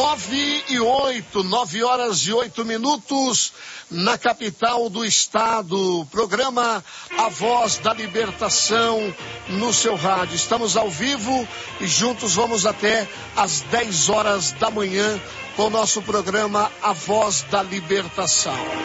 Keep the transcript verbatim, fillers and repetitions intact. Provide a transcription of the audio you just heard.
Nove e oito, nove horas e oito minutos na capital do estado. Programa A Voz da Libertação no seu rádio. Estamos ao vivo e juntos vamos até às dez horas da manhã com o nosso programa A Voz da Libertação.